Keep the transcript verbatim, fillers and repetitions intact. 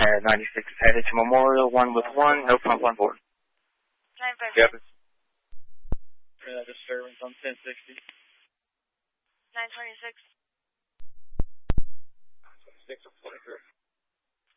at ninety-six headed to Memorial, one with one, no pump on board. nine five Yep. Uh, disturbance on ten sixty. nine twenty-six. six twenty-three.